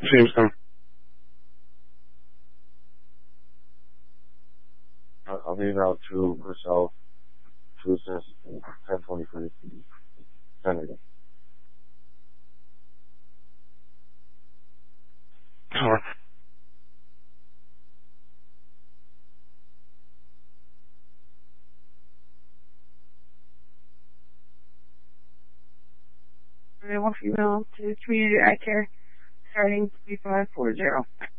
Jamestown. I'll leave out to herself. Two since 10:23. Senator. Over. One female to community eye care starting 3540.